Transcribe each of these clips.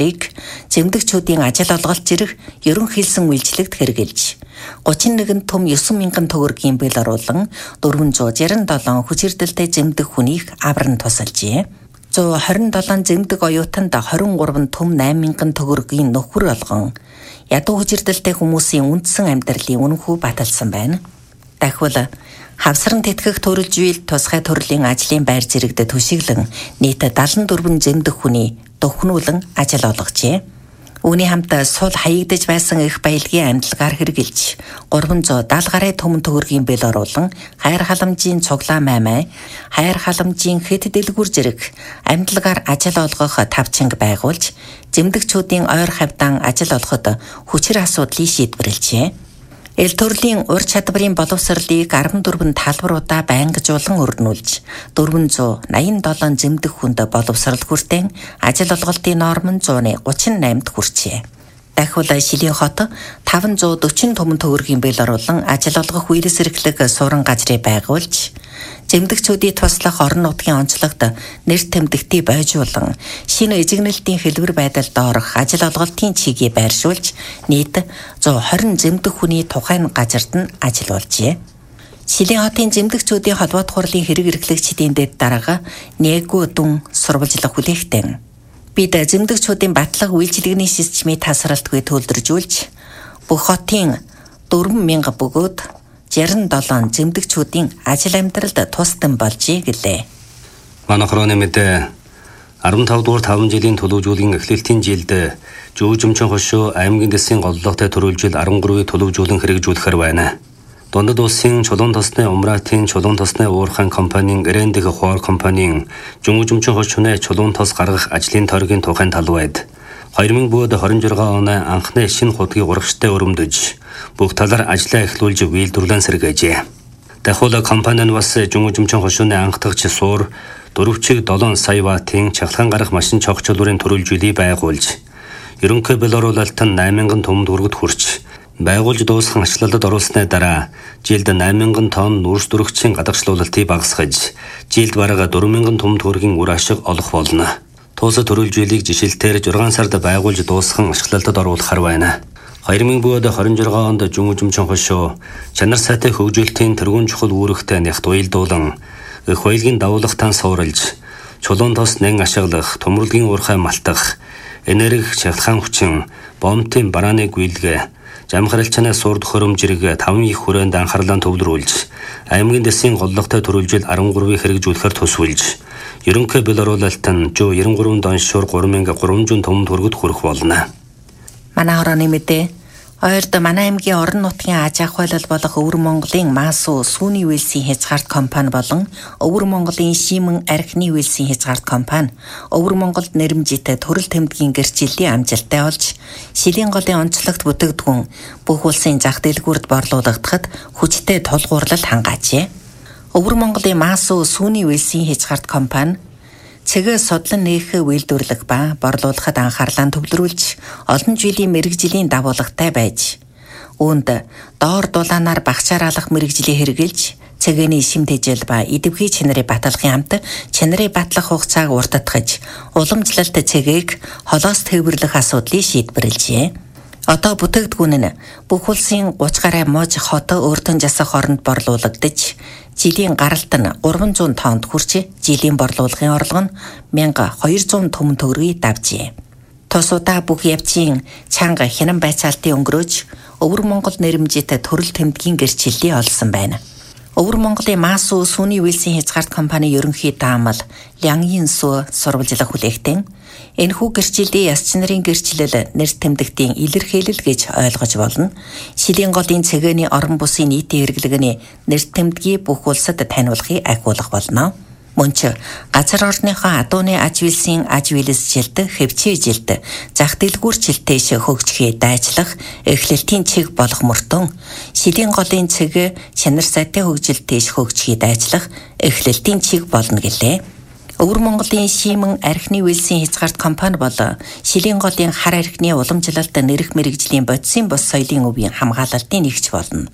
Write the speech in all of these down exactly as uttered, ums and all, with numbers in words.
бодлыг зэмдэгчүүдийн ажил олголт зэрэг ерөнхийлсөн үйлчлэгт хэрэгжилж гучин нэгэн том ёсон мянган төгрөгийн бэл оруулан дөрвөн зуун жарим долоо хүчирдэлтэй зэмдэг хүнийг авран тусалжээ. зуун хорин долоо зэмдэг оюутанд хорин гурав том найман мянган төгрөгийн нөхөр олгон ядуу хүчирдэлтэй хүмүүсийн үндсэн амьдралын үнэнхүү баталсан байна. Дахиад хавсран тэтгэх төрөлж үйл тусгай төрлийн ажлын байр зэрэгдэд түшиглэн нийт дагалан дөрвөн зэмдэг хүний дөхнүүлэн ажил олгожээ. Үүний хамт сул хаягдж байсан их баялагын амьдлагаар хэрэгжилж гурван зуун даал гаруй төмөн төгрөгийн бэл оруулан хайр халамжийн цуглаа маймай, хайр халамжийн хэт дэлгүр зэрэг амьдлагаар ажил олгох тавчинг байгуулж зэмдэгчүүдийн ойр хавьдан ажил олоход хүчир асуудлыг шийдвэрлэжээ. Эл төрлийн ур чадварын боловсролыг арван дөрвөн талбаруудаа байнгажуулан өрнүүлж дөрвөн зуун найман долоо зэмдэг хүнд боловсрол хүртэн ажил олголтын норм нь зуун гучин найманд хүрчээ. Дахиад Шилийн хот таван зуун дөрвөн төмөн төгрөгийн бэл оруулан ажил олгох үерс эрхлэг суран газрыг байгуулж зэмдэгчүүдийн туслах орон нутгийн онцлогт нэр тэмдэгтий бойжуулан шинэ эзэгнэлтийн хэлбэр байдалд орох ажил олголтын чигийг байршуулж нийт зуун хорин зэмдэг хүний тухайн газарт нь ажил олжээ. Шилийн хотын зэмдэгчүүдийн холбоот хурлын хэрэг эрхлэгчдийн дэд дарга Нэгү дүн сурвалжлах хүлээхтэн бид зэмдэгчүүдийн батлага үйлчилгээний системийг тасралтгүй төлөвлөжүүлж бүх хотын дөрвөн мянга бөгөөд жарим долоо зэмдэгчүүдийн ажил амьдралд тусдан болжээ гэлээ. Манай хороны мэдээ арван тав дугаар таван жилийн төлөвлөжүүлгийн эхлэлтийн жилд Жүүжимчин хошуу аймгийн дэсийн голлогтой төрүүлжил арван гурвын төлөвлөжүүлэн хэрэгжүүлэхээр байна. Дундад улсын чулуун тосны умраатын чулуун тосны уурхайн компанийн Эрэндэх хоор компанийн Жүүжимчин хошууны чулуун тос гаргах ажлын тойргийн тухайн талбайд хоёр мянга двадцать шесть оны анхны шинэ хутгийг урагштай өрөмдөж бүх талаар ажлаа эхлүүлж үйлдвэрлэн сэргээжээ. Дахиад компани нь бас Жүүжимчин хошууны анхдагч суур дөрвчиг долоон сая ваттын чахлан гарах машин чогчлуурын төрүүлжүүлийг байгуулж ерөнхий бэл оруулалт нь найман мянган төмөнд хүргэж хүрч байгуулж дуусхан ачлалд оруулсны дараа жилд найман мянган тонн нүрс дөрөгчийн гадагшлуулалтыг багасгаж жилд бараг дөрвөн мянган төмөнд хүргийн үр ашиг олох болно. Туусаа төрүүлжүүлийг жишэлтээр зургаан сард байгуулж дуусхан ачлалтад оруулахар байна. хоёр мянга двадцать шесть онд Жүүжимчин хошуу чанар сайтай хөгжүүлэлтийн тэргуун чухал үүрэгтэй нягт уялдуулан их баялагын давуулгатан суурилж чулуун тос нэн ашиглах, төмөрлөгийн уурхай малтах, энерги шалтгаан хүчин, бомбын барааны гүйлгэ, жамхаралчнаа сурд хөрөм зэрэг таван их хүрээнд анхаарлаа төвлөрүүлж, аймгийн дэсийн голлогтой төрүүлжил арван гурвыг хэрэгжүүлэхээр тусвэлж, ерөнхий бэл оруулалт нь зуун девяносто три доншуур гурван мянга гурван зуун төмөнд хүргэж хүрэх болно. Манай хороны мэдээ ойрд манай аймгийн орон нутгийн аж ахуйлал болох Өвөр Монголын Масуу сүүний үйлсийн хязгаарт компани болон Өвөр Монголын Шимэн архины үйлсийн хязгаарт компани Өвөр Монголд нэрмжитэй төрөл тэмдгийн гэрчлэлийн амжилттай олж Шилийн голын онцлогт бүтээгдэхүүн бүх улсын зах дэлгүүрт борлуулагдахад хүчтэй тулгуурлал хангаажээ. Өвөр Монголын Масуу сүүний үйлсийн хязгаарт компани цэгээ судлан нээх үйлдвэрлэх ба борлуулахад анхаарлаа төвлөрүүлж олон жилийн мэрэгжлийн дагуулгатай байж үүнд доор дулаанаар багчаар алах мэрэгжлийг хэрэгжилж цэгээний шим тэжээл ба идэвхий чанарын баталгын хамт чанарын батлах хугацааг уртдахж уламжлалт цэгээг холоос тээвэрлэх асуудлыг шийдвэрлэжээ. Одоо бүтээгдэхүүн нь бүх улсын гуч гаруй мууж хот өөртөө засах оронд борлуулагдаж жилийн гаралт нь гурван зуун тоннд хүрч жилийн борлуулгын орлого нь twelve hundred төмөн төгрөгийг давжээ. Тус удаа бүх явцын чанга хянан байцаалтын өнгөрөөж Өвөр Монгол нэрмжитэй төрөл тэмдгийн гэрчлэлийг олсон байна. Өвөр Монголын Масуу сүүний үйлсийн хязгаарт компани ерөнхий даамал Лянгийн суу сурвалжлах хүлээгтэн энэхүү гэрчлэлийн яс чанарын гэрчлэл нэр тэмдэгтийн илэрхийлэл гэж ойлгож болно. Шилийн голын цэгээний орон бусын нийтийн хэрэглэгний нэр тэмдгийг бүх улсад таниулахыг ахиулах болно. Мөн ч газар орныхоо адууны аж үйлсийн аж үйлсжилт, хэвчээ жилт, зах дэлгүүрчлэлтэйш хөгжихийг дайчлах эхлэлтийн чиг болох мөртөө Шилийн голын цэг чанар сайтай хөгжилтэйш хөгжихийг дайчлах эхлэлтийн чиг болно гэлээ. Өвөр Монголын Шимэн архины үйлсийн хязгаарт компани бол Шилийн голын хар архины уламжлалт нэрх мэрэгжлийн бодисын бос соёлын өвийн хамгаалалтын нэгж болно.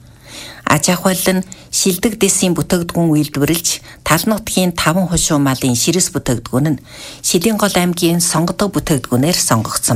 Аж ахуйл нь шилдэг дэсийн бүтээгдэхүүн үйлдвэрлэж тал нутгийн таван хошуу малын ширэс бүтээгдэхүүн нь Шилийн гол аймгийн сонгодог бүтээгдэхүүнээр сонгогдсон